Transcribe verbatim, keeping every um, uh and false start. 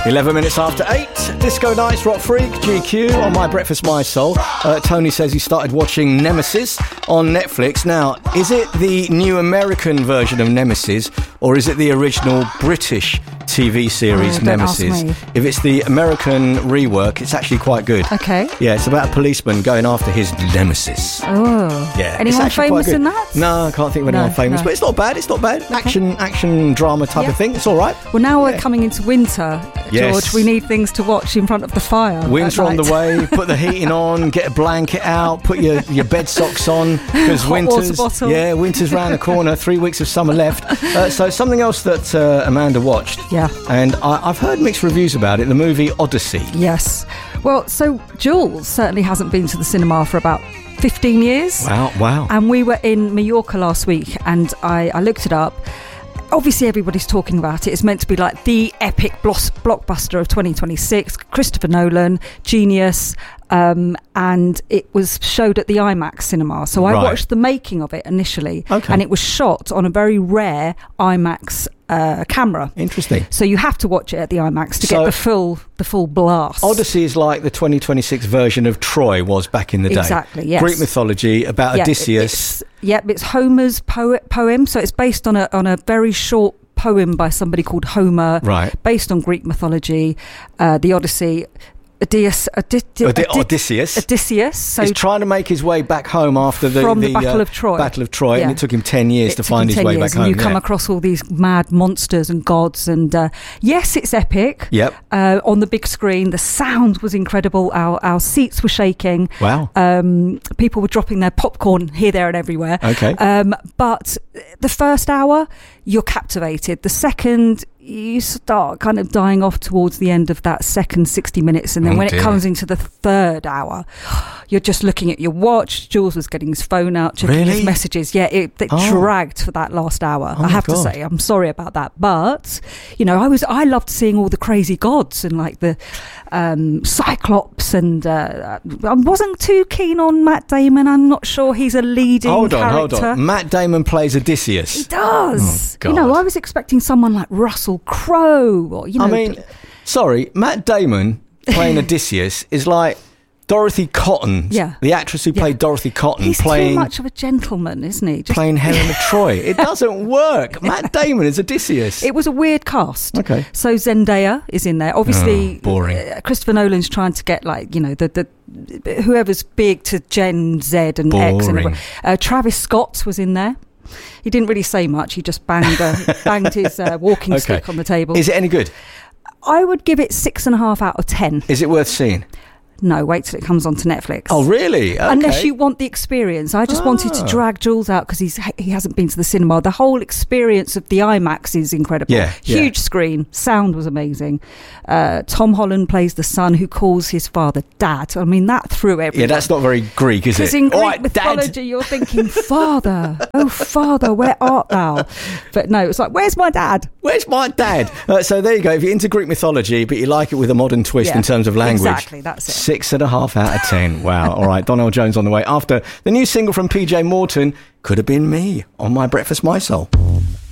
eleven minutes after eight. Disco Nights, Rock Freak, G Q on My Breakfast, My Soul. Uh, Tony says he started watching Nemesis on Netflix. Now, is it the new American version of Nemesis, or is it the original British T V series oh, don't Nemesis? ask me. If it's the American rework, it's actually quite good. Okay. Yeah, it's about a policeman going after his nemesis. Oh. Yeah. Anyone famous in that? No, I can't think of anyone No, famous, no. but it's not bad. It's not bad. Okay. Action, action, drama type Yeah. of thing. It's all right. Well, now Yeah. we're coming into winter, George. Yes. We need things to watch in front of the fire. Winter at on the night. way. Put the heating on. Get a blanket out. Put your, your bed socks on because Hot water winter's bottle. yeah winter's round the corner. Three weeks of summer left. Uh, so something else that uh, Amanda watched. Yeah. And I, I've heard mixed reviews about it. The movie Odyssey. Yes. Well, so Jules certainly hasn't been to the cinema for about fifteen years. Wow! Wow! And we were in Mallorca last week, and I, I looked it up. Obviously, everybody's talking about it. It's meant to be like the epic blos- blockbuster of twenty twenty-six. Christopher Nolan, genius. Um, and it was showed at the IMAX cinema. So I Right. watched the making of it initially. Okay. And it was shot on a very rare IMAX uh, camera. Interesting. So you have to watch it at the IMAX to So- get the full the full blast. Odyssey is like the twenty twenty-six version of Troy was back in the day. Exactly, yes. Greek mythology about Yeah, Odysseus. It's, yeah, it's Homer's poet poem. So it's based on a on a very short poem by somebody called Homer, Right. based on Greek mythology, uh, the Odyssey. Odysseus, Ody- Ody- Ody- Odysseus. Odysseus. So He's trying to make his way back home after the, From the the, Battle uh, of Troy. Battle of Troy, and Yeah. it took him ten years it to took find him his ten way years, back home. and you come yeah. across all these mad monsters and gods, and uh, yes, it's epic. Yep. Uh, on the big screen, the sound was incredible. Our our seats were shaking. Wow. Um, people were dropping their popcorn here, there, and everywhere. Okay. Um, but the first hour, you're captivated. The second, you start kind of dying off towards the end of that second sixty minutes. And then Oh, when dear. it comes into the third hour, you're just looking at your watch. Jules was getting his phone out, checking Really? his messages. Yeah, it, it Oh. dragged for that last hour. Oh, I my have to God. say, I'm sorry about that. But, you know, I was I loved seeing all the crazy gods and like the um, Cyclops. And uh, I wasn't too keen on Matt Damon. I'm not sure he's a leading Hold on, character. hold on. Matt Damon plays He Odysseus. does. Oh, you know, God. I was expecting someone like Russell Crowe, or you know. I mean, sorry, Matt Damon playing Odysseus is like Dorothy Cotton, Yeah. the actress who Yeah. played Dorothy Cotton, he's playing too much of a gentleman, isn't he? Just, playing Helen of Troy. It doesn't work. Matt Damon is Odysseus. it was a weird cast. Okay. So Zendaya is in there. Obviously, Oh, boring. uh, Christopher Nolan's trying to get like you know the the whoever's big to Gen Z and X. And Boring. everyone. uh, Travis Scott was in there. He didn't really say much. He just banged uh, banged his uh, walking Okay. stick on the table. Is it any good? I would give it six and a half out of ten. Is it worth seeing? No, wait till it comes onto Netflix. Oh, really? Okay. Unless you want the experience. I just wanted to Ah. drag Jules out because he's he hasn't been to the cinema. The whole experience of the IMAX is incredible. Yeah, yeah. Huge screen. Sound was amazing. Uh, Tom Holland plays the son who calls his father Dad. I mean, that threw everyone. Yeah, that's not very Greek, is Because it? in Greek All right, mythology, Dad. you're thinking, Father, oh, Father, where art thou? But no, it's like, where's my dad? Where's my dad? Uh, so there you go. If you're into Greek mythology, but you like it with a modern twist Yeah, in terms of language. exactly, that's it. Six and a half out of ten. Wow. All right. Donnell Jones on the way after the new single from P J Morton, Could Have Been Me, on My Breakfast, My Soul.